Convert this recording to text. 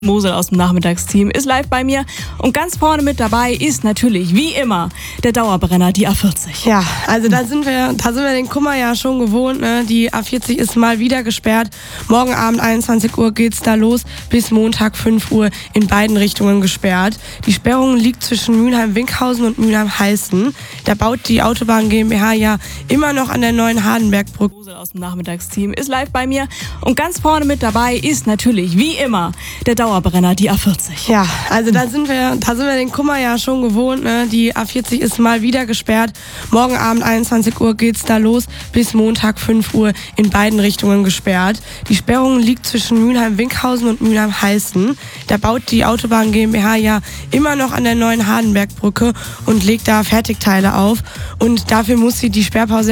Mosel aus dem Nachmittagsteam ist live bei mir und ganz vorne mit dabei ist natürlich, wie immer, der Dauerbrenner, die A40. Ja, also da sind wir den Kummer ja schon gewohnt, ne? Die A40 ist mal wieder gesperrt. Morgen Abend 21 Uhr geht's da los, bis Montag 5 Uhr in beiden Richtungen gesperrt. Die Sperrung liegt zwischen Mülheim-Winkhausen und Mülheim-Heißen. Da baut die Autobahn GmbH ja immer noch an der neuen Hardenbergbrücke. Mosel aus dem Nachmittagsteam ist live bei mir und ganz vorne mit dabei ist natürlich, wie immer, der Dauerbrenner, die A40. Ja, also da sind wir den Kummer ja schon gewohnt, ne? Die A40 ist mal wieder gesperrt. Morgen Abend 21 Uhr geht's da los, bis Montag 5 Uhr in beiden Richtungen gesperrt. Die Sperrung liegt zwischen Mülheim-Winkhausen und Mülheim-Heißen. Da baut die Autobahn GmbH ja immer noch an der neuen Hardenbergbrücke und legt da Fertigteile auf. Und dafür muss sie die Sperrpause